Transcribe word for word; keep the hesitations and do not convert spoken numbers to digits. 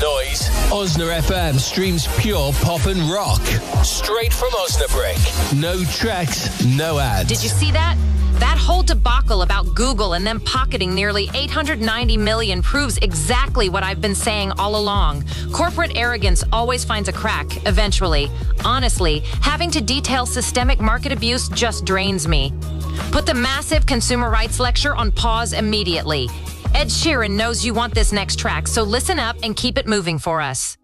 noise. Osna F M streams pure pop and rock. Straight from Osnabrück. No tracks, no ads. Did you see that? That whole debacle about Google and them pocketing nearly eight hundred ninety million proves exactly what I've been saying all along. Corporate arrogance always finds a crack, eventually. Honestly, having to detail systemic market abuse just drains me. Put the massive consumer rights lecture on pause immediately. Ed Sheeran knows you want this next track, so listen up and keep it moving for us.